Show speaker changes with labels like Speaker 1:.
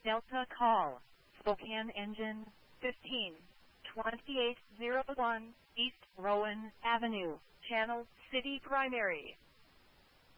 Speaker 1: Delta call. Spokane engine 15. 2801 East Rowan Avenue, Channel City Primary.